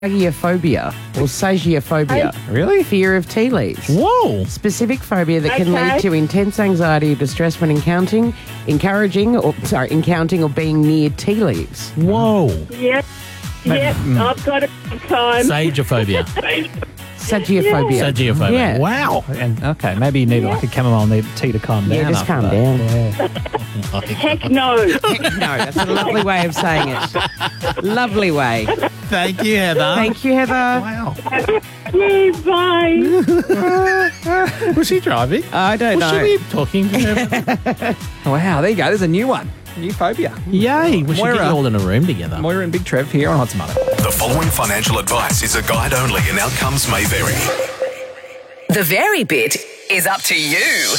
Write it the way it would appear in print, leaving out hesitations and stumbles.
Agiophobia or sagiophobia. Really? Fear of tea leaves. Whoa. Specific phobia that can Okay. lead to intense anxiety or distress when encountering or being near tea leaves. Whoa. Yep. Yep. I've got it time. Sageophobia. Sagiophobia. Sagiophobia. Yeah. Wow. And okay, maybe you need like a chamomile tea to calm down. Yeah, just after calm that. down. Yeah. Heck no. No, that's a lovely way of saying it. Lovely way. Thank you, Heather. Thank you, Heather. Wow. Yeah, bye. Was she driving? I don't Was know. she talking to her? Wow, there you go. There's a new one. New phobia. Yay. We should Moira. get you all in a room together. Moira and Big Trev here on Hot Tomato. The following financial advice is a guide only and outcomes may vary. The very bit is up to you.